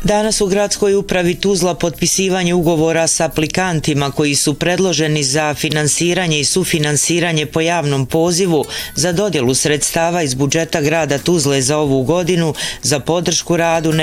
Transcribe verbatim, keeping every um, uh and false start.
Danas u gradskoj upravi Tuzla potpisivanje ugovora s aplikantima koji su predloženi za finansiranje i sufinansiranje po javnom pozivu za dodjelu sredstava iz budžeta grada Tuzle za ovu godinu za podršku radu